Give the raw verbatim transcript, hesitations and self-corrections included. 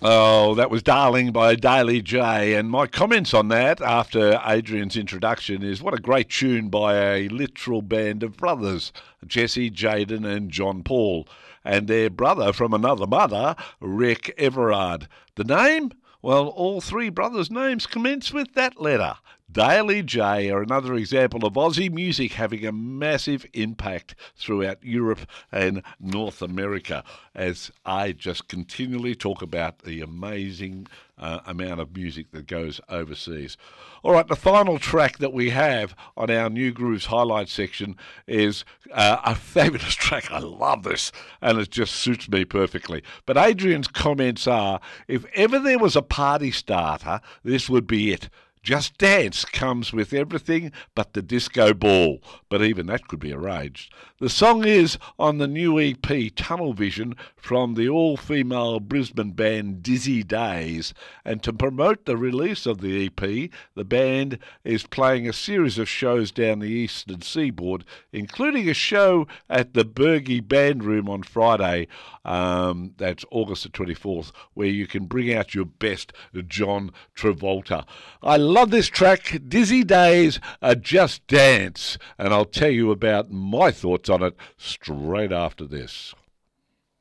Oh, that was Darling by Daly J. And my comments on that after Adrian's introduction is what a great tune by a literal band of brothers, Jesse, Jaden and John Paul, and their brother from another mother, Rick Everard. The name? Well, all three brothers' names commence with that letter. Daly J are another example of Aussie music having a massive impact throughout Europe and North America, as I just continually talk about the amazing uh, amount of music that goes overseas. All right, the final track that we have on our New Grooves highlight section is uh, a fabulous track. I love this, and it just suits me perfectly. But Adrian's comments are, if ever there was a party starter, this would be it. Just Dance comes with everything but the disco ball, but even that could be arranged. The song is on the new E P Tunnel Vision from the all-female Brisbane band Dizzy Days, and to promote the release of the E P, the band is playing a series of shows down the eastern seaboard, including a show at the Bergie Band Room on Friday, um, that's August the twenty-fourth, where you can bring out your best John Travolta. I love this track, Dizzy Days, uh, Just Dance, and I'll tell you about my thoughts on it straight after this.